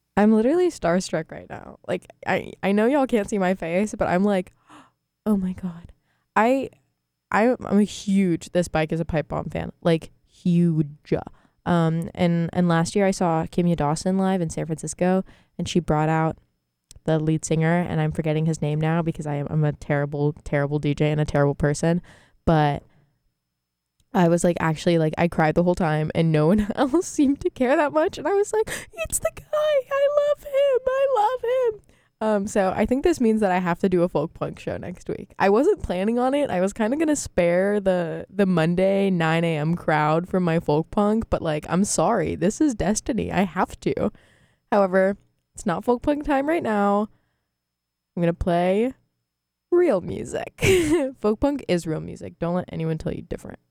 I'm literally starstruck right now. Like I know y'all can't see my face, but I'm like, oh my god. I I'm a huge This Bike is a Pipe Bomb fan. Like huge. And last year I saw Kimya Dawson live in San Francisco, and she brought out the lead singer, and I'm forgetting his name now because I'm a terrible DJ and a terrible person. But I was like, actually, like, I cried the whole time, and no one else seemed to care that much. And I was like, it's the guy. I love him. I love him. So I think this means that I have to do a folk punk show next week. I wasn't planning on it. I was kind of gonna spare the Monday 9 a.m. crowd from my folk punk, but like, I'm sorry, this is destiny. I have to. However, it's not folk punk time right now. I'm gonna play real music. Folk punk is real music. Don't let anyone tell you different.